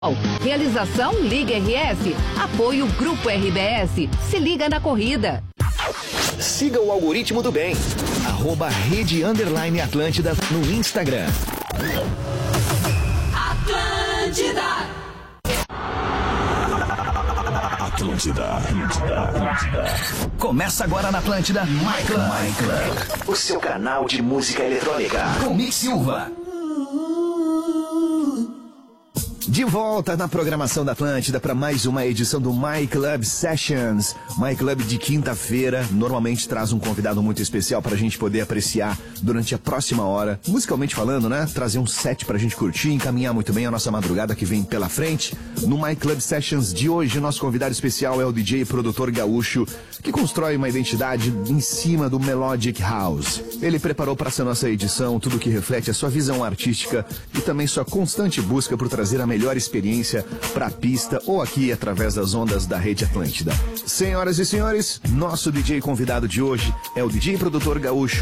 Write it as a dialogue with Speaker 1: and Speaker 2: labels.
Speaker 1: Realização Liga RS. Apoio Grupo RBS. Se liga na corrida.
Speaker 2: Siga o algoritmo do bem. @Rede_Atlântida no Instagram.
Speaker 3: Atlântida.
Speaker 2: Começa agora na Atlântida My Club, o seu canal de música eletrônica. Com Mick Silva. De volta na programação da Atlântida para mais uma edição do My Club Sessions. My Club de quinta-feira normalmente traz um convidado muito especial para a gente poder apreciar durante a próxima hora, musicalmente falando, né? Trazer um set para a gente curtir, encaminhar muito bem a nossa madrugada que vem pela frente. No My Club Sessions de hoje, o nosso convidado especial é o DJ e produtor gaúcho que constrói uma identidade em cima do Melodic House. Ele preparou para essa nossa edição tudo que reflete a sua visão artística e também sua constante busca por trazer a melhor experiência para a pista ou aqui através das ondas da Rede Atlântida. Senhoras e senhores, nosso DJ convidado de hoje é o DJ e produtor gaúcho